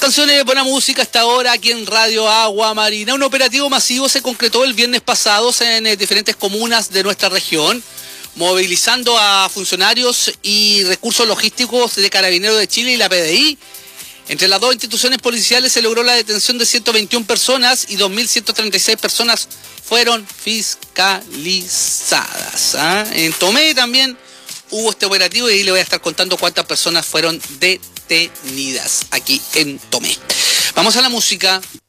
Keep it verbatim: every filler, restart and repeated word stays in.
canciones, buena música hasta ahora aquí en Radio Agua Marina. Un operativo masivo se concretó el viernes pasado en eh, diferentes comunas de nuestra región, movilizando a funcionarios y recursos logísticos de Carabineros de Chile y la P D I. Entre las dos instituciones policiales se logró la detención de ciento veintiuna personas y dos mil ciento treinta y seis personas fueron fiscalizadas. ¿Ah? En Tomé también hubo este operativo y ahí le voy a estar contando cuántas personas fueron detenidas aquí en Tomé. Vamos a la música.